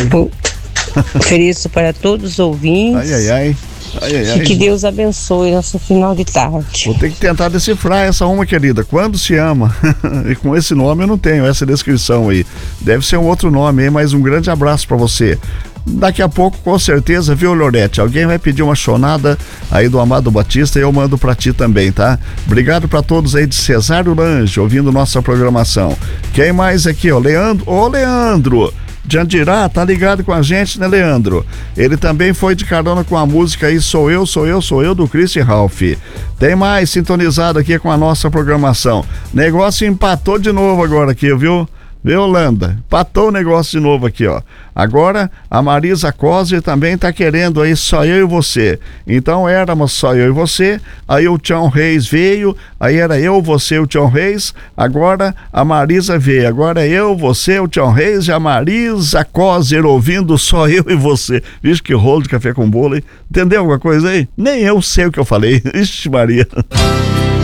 Ofereço para todos os ouvintes. Ai. E que Deus abençoe nosso final de tarde. Vou ter que tentar decifrar essa uma, querida. Quando se ama? E com esse nome eu não tenho essa descrição aí. Deve ser um outro nome aí, mas um grande abraço pra você. Daqui a pouco, com certeza, viu, Lorete? Alguém vai pedir uma chonada aí do Amado Batista e eu mando pra ti também, tá? Obrigado pra todos aí de Cesário Lange, ouvindo nossa programação. Quem mais aqui, ó? Leandro. Ô, Leandro! De Andirá, tá ligado com a gente, né, Leandro? Ele também foi de carona com a música aí Sou Eu, do Chris Ralph. Tem mais sintonizado aqui com a nossa programação. Negócio empatou de novo agora aqui, viu? Viu, Holanda? Empatou o negócio de novo aqui, ó. Agora, a Marisa Coser também tá querendo aí Só Eu e Você. Então, éramos Só Eu e Você, aí o Tião Reis veio, aí era eu, você e o Tião Reis, agora a Marisa veio. Agora é eu, você, o Tião Reis e a Marisa Coser ouvindo Só Eu e Você. Vixe, que rolo de café com bolo, hein? Entendeu alguma coisa aí? Nem eu sei o que eu falei. Ixi, Maria.